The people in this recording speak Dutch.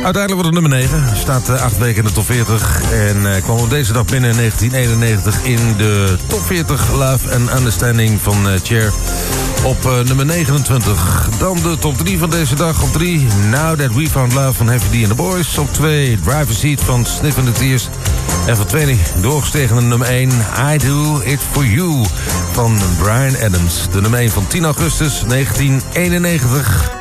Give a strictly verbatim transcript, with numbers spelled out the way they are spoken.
Uiteindelijk wordt het nummer negen. Staat uh, acht weken in de top veertig. En uh, kwam op deze dag binnen in negentien eenennegentig in de top veertig Love and Understanding van uh, Cher. Op uh, nummer negenentwintig. Dan de top drie van deze dag. Op drie, Now That We Found Love van Heavy D and the Boys. Op twee, Driver's Seat van Sniff and the Tears. En van twee, doorgestegen naar nummer één, I Do It For You van Bryan Adams. De nummer één van tien augustus negentien eenennegentig.